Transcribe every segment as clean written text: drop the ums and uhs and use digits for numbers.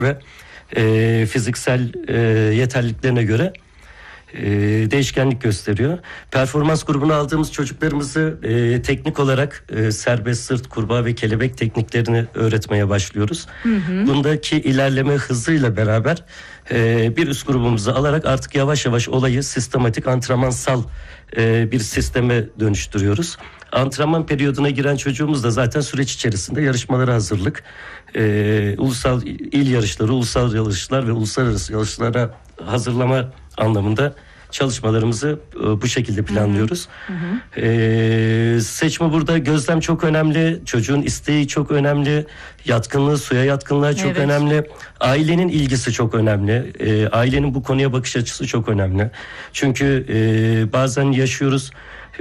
ve fiziksel yeterliliklerine göre değişkenlik gösteriyor. Performans grubuna aldığımız çocuklarımızı teknik olarak serbest sırt, kurbağa ve kelebek tekniklerini öğretmeye başlıyoruz. Bundaki ilerleme hızıyla beraber bir üst grubumuzu alarak artık yavaş yavaş olayı sistematik antrenmansal bir sisteme dönüştürüyoruz. Antrenman periyoduna giren çocuğumuz da zaten süreç içerisinde yarışmalara hazırlık, ulusal il yarışları, ulusal yarışlar ve uluslararası yarışlara hazırlama anlamında çalışmalarımızı bu şekilde planlıyoruz. Seçme burada gözlem çok önemli. Çocuğun isteği çok önemli. Yatkınlığı, suya yatkınlığı çok önemli. Ailenin ilgisi çok önemli. Ailenin bu konuya bakış açısı çok önemli. Çünkü bazen yaşıyoruz.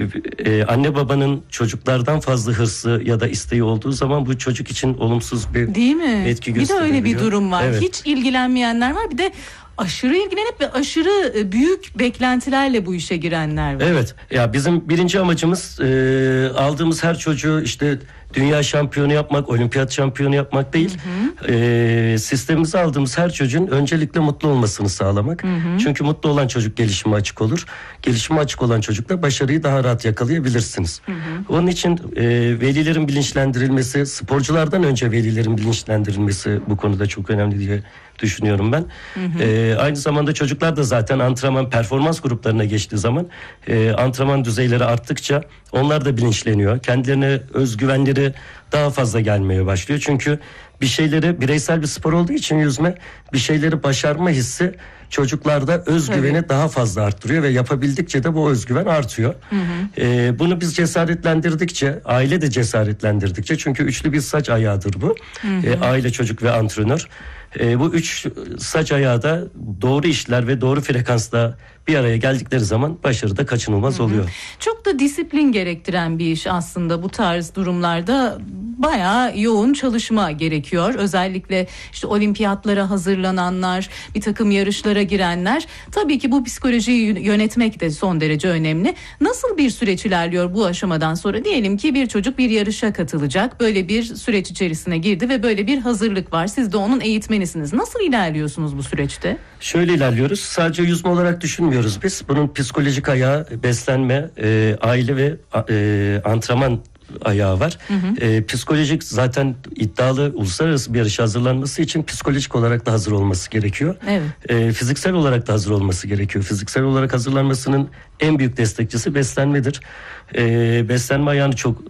Anne babanın çocuklardan fazla hırsı ya da isteği olduğu zaman bu çocuk için olumsuz bir değil mi? Etki gösteriyor. Bir de öyle bir durum var. Evet. Hiç ilgilenmeyenler var. Bir de aşırı ilgilenip ve aşırı büyük beklentilerle bu işe girenler var. Evet. Ya bizim birinci amacımız aldığımız her çocuğu işte dünya şampiyonu yapmak, olimpiyat şampiyonu yapmak değil. Sistemimize aldığımız her çocuğun öncelikle mutlu olmasını sağlamak. Çünkü mutlu olan çocuk gelişime açık olur. Gelişime açık olan çocukla başarıyı daha rahat yakalayabilirsiniz. Onun için velilerin bilinçlendirilmesi, sporculardan önce velilerin bilinçlendirilmesi bu konuda çok önemli diye düşünüyorum ben. Aynı zamanda çocuklar da zaten antrenman performans gruplarına geçtiği zaman antrenman düzeyleri arttıkça onlar da bilinçleniyor. Kendilerine özgüvenleri daha fazla gelmeye başlıyor. Çünkü bir şeyleri, bireysel bir spor olduğu için yüzme, bir şeyleri başarma hissi çocuklarda özgüveni daha fazla arttırıyor ve yapabildikçe de bu özgüven artıyor. Bunu biz cesaretlendirdikçe, aile de cesaretlendirdikçe, çünkü üçlü bir saç ayağıdır bu. Aile, çocuk ve antrenör. Bu üç saç ayağı da doğru işler ve doğru frekansla bir araya geldikleri zaman başarı da kaçınılmaz oluyor. Çok da disiplin gerektiren bir iş aslında bu tarz durumlarda. Bayağı yoğun çalışma gerekiyor. Özellikle işte olimpiyatlara hazırlananlar, bir takım yarışlara girenler. Tabii ki bu psikolojiyi yönetmek de son derece önemli. Nasıl bir süreç ilerliyor bu aşamadan sonra? Diyelim ki bir çocuk bir yarışa katılacak. Böyle bir süreç içerisine girdi ve böyle bir hazırlık var. Siz de onun eğitmenisiniz. Nasıl ilerliyorsunuz bu süreçte? Şöyle ilerliyoruz. Sadece yüzme olarak düşünmüyoruz biz. Bunun psikolojik ayağı, beslenme, aile ve antrenman ayağı var. Psikolojik zaten iddialı uluslararası bir yarışa hazırlanması için psikolojik olarak da hazır olması gerekiyor. Fiziksel olarak da hazır olması gerekiyor. Fiziksel olarak hazırlanmasının en büyük destekçisi beslenmedir. Beslenme ayağını çok...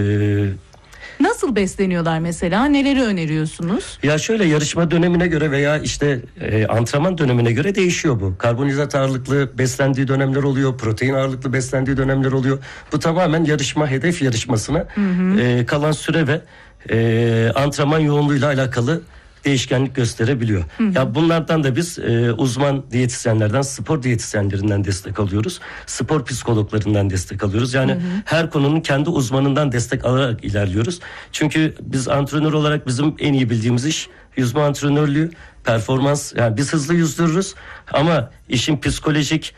Nasıl besleniyorlar mesela? Neleri öneriyorsunuz? Ya şöyle, yarışma dönemine göre veya işte antrenman dönemine göre değişiyor bu. Karbonhidrat ağırlıklı beslendiği dönemler oluyor. Protein ağırlıklı beslendiği dönemler oluyor. Bu tamamen yarışma, hedef yarışmasına kalan süre ve antrenman yoğunluğuyla alakalı değişkenlik gösterebiliyor. Ya bunlardan da biz uzman diyetisyenlerden, spor diyetisyenlerinden destek alıyoruz. Spor psikologlarından destek alıyoruz. Yani her konunun kendi uzmanından destek alarak ilerliyoruz. Çünkü biz antrenör olarak bizim en iyi bildiğimiz iş yüzme antrenörlüğü, performans. Yani biz hızlı yüzdürürüz ama işin psikolojik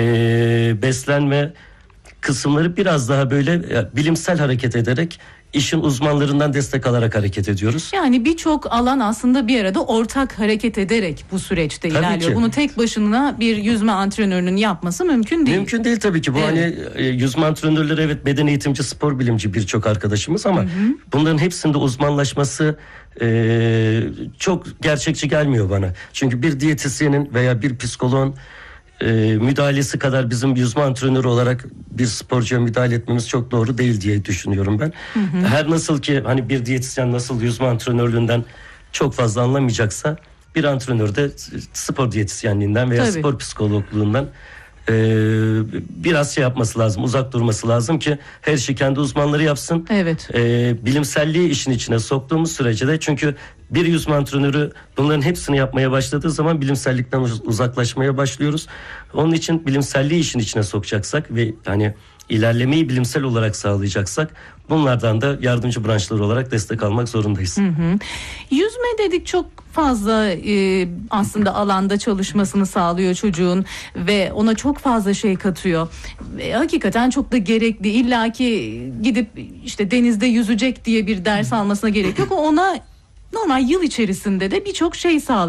beslenme kısımları biraz daha böyle bilimsel hareket ederek, İşin uzmanlarından destek alarak hareket ediyoruz. Yani birçok alan aslında bir arada ortak hareket ederek bu süreçte ilerliyor. Bunu tek başına bir yüzme antrenörünün yapması mümkün değil. Mümkün değil tabii ki. Bu hani yüzme antrenörleri, evet, beden eğitimci, spor bilimci birçok arkadaşımız ama bunların hepsinde uzmanlaşması çok gerçekçi gelmiyor bana. Çünkü bir diyetisyenin veya bir psikoloğun müdahalesi kadar bizim yüzme antrenörü olarak bir sporcuya müdahale etmemiz çok doğru değil diye düşünüyorum ben. Her nasıl ki hani bir diyetisyen nasıl yüzme antrenörlüğünden çok fazla anlamayacaksa, bir antrenör de spor diyetisyenliğinden veya spor psikologluğundan biraz yapması lazım, uzak durması lazım ki her şeyi kendi uzmanları yapsın. Bilimselliği işin içine soktuğumuz sürece de, çünkü bir yüzme antrenörü bunların hepsini yapmaya başladığı zaman bilimsellikten uzaklaşmaya başlıyoruz. Onun için bilimselliği işin içine sokacaksak ve hani ilerlemeyi bilimsel olarak sağlayacaksak bunlardan da yardımcı branşlar olarak destek almak zorundayız. Yüzme dedik, çok fazla aslında alanda çalışmasını sağlıyor çocuğun ve ona çok fazla şey katıyor. Hakikaten çok da gerekli. İlla ki gidip işte denizde yüzecek diye bir ders almasına gerek yok. Ona normal yıl içerisinde de birçok şey sağlıyor.